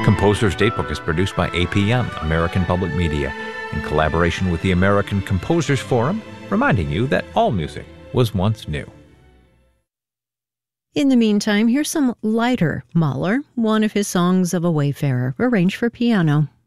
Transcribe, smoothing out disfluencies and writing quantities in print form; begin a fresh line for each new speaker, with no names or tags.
Composer's Datebook is produced by APM, American Public Media, in collaboration with the American Composers Forum, reminding you that all music was once new.
In the meantime, here's some lighter Mahler, one of his songs of a wayfarer, arranged for piano.